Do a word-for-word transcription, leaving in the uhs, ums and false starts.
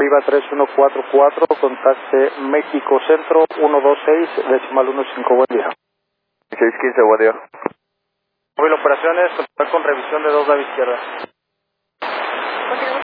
Viva tres uno cuatro cuatro, contacte México Centro uno dos seis, decimal uno cinco, buen día. seis quince, buen día. Móvil Operaciones, contar con revisión de dos lado izquierda.